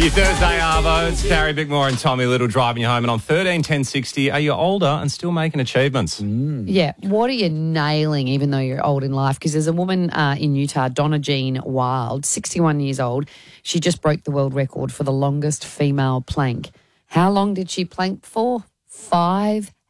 Your Thursday Arvo, it's Carrie Bickmore and Tommy Little driving you home. And on 13-10-60, are you older and still making achievements? Yeah. What are you nailing even though you're old in life? Because there's a woman in Utah, Donna Jean Wild, 61 years old. She just broke the world record for the longest female plank. How long did she plank for? 5